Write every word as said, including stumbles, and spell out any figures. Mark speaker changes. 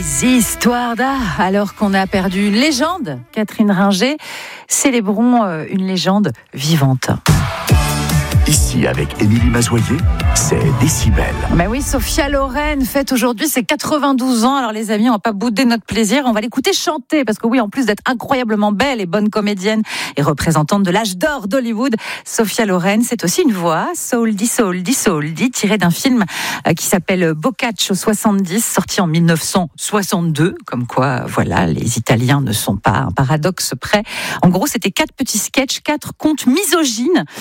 Speaker 1: des histoires d'art. Alors qu'on a perdu une légende, Catherine Ringer, célébrons une légende vivante.
Speaker 2: Ici, avec Émilie Mazoyer, c'est Décibel.
Speaker 1: Ben oui, Sophia Loren fête aujourd'hui ses quatre-vingt-douze ans. Alors les amis, on va pas bouder notre plaisir, on va l'écouter chanter. Parce que oui, en plus d'être incroyablement belle et bonne comédienne et représentante de l'âge d'or d'Hollywood, Sophia Loren, c'est aussi une voix, Souldy, Souldy, Souldy, tirée d'un film qui s'appelle Boccaccio soixante-dix, sorti en dix-neuf cent soixante-deux. Comme quoi, voilà, les Italiens ne sont pas un paradoxe près. En gros, c'était quatre petits sketchs, quatre contes misogynes